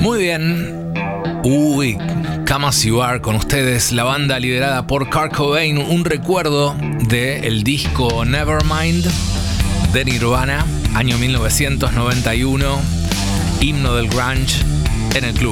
Muy bien. Uy, Come As You Are con ustedes, la banda liderada por Kurt Cobain, un recuerdo del disco Nevermind de Nirvana, año 1991, himno del grunge en el club.